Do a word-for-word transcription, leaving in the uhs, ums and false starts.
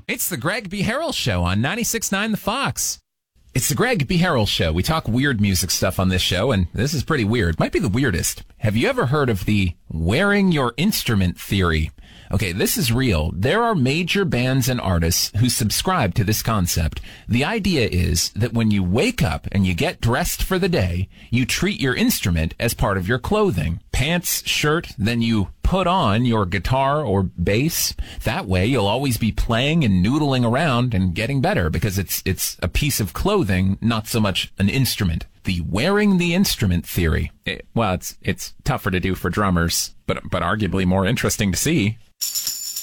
It's the Greg B. Harrell Show on ninety-six point nine The Fox. It's the Greg B. Harrell Show. We talk weird music stuff on this show, and this is pretty weird. Might be the weirdest. Have you ever heard of the wearing your instrument theory? Okay, this is real. There are major bands and artists who subscribe to this concept. The idea is that when you wake up and you get dressed for the day, you treat your instrument as part of your clothing. Pants, shirt, then you put on your guitar or bass. That way you'll always be playing and noodling around and getting better because it's it's a piece of clothing, not so much an instrument. The wearing the instrument theory. It, well, it's it's tougher to do for drummers, but but arguably more interesting to see.